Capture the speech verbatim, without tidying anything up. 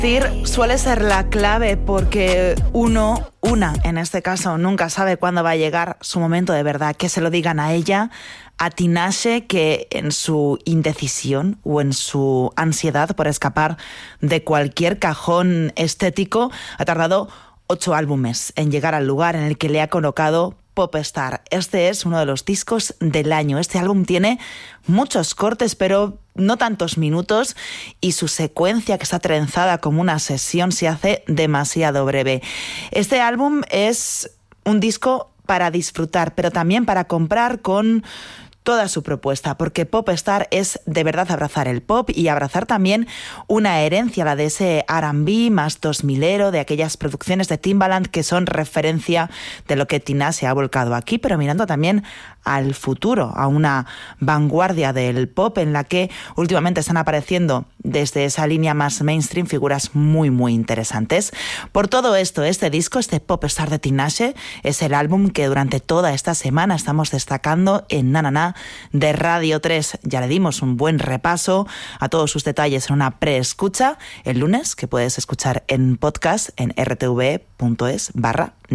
Suele ser la clave porque uno, una en este caso, nunca sabe cuándo va a llegar su momento de verdad. Que se lo digan a ella, a Tinashe, que en su indecisión o en su ansiedad por escapar de cualquier cajón estético ha tardado ocho álbumes en llegar al lugar en el que le ha colocado Popestar. Este es uno de los discos del año. Este álbum tiene muchos cortes, pero no tantos minutos, y su secuencia, que está trenzada como una sesión, se hace demasiado breve. Este álbum es un disco para disfrutar, pero también para comprar con toda su propuesta, porque Popestar es de verdad abrazar el pop y abrazar también una herencia, la de ese R and B más dos milero, de aquellas producciones de Timbaland que son referencia de lo que Tina se ha volcado aquí, pero mirando también al futuro, a una vanguardia del pop en la que últimamente están apareciendo desde esa línea más mainstream figuras muy muy interesantes. Por todo esto, este disco, este Popestar de Tinashe, es el álbum que durante toda esta semana estamos destacando en Na Na Na de Radio tres. Ya le dimos un buen repaso a todos sus detalles en una preescucha el lunes, que puedes escuchar en podcast en r t v punto es barra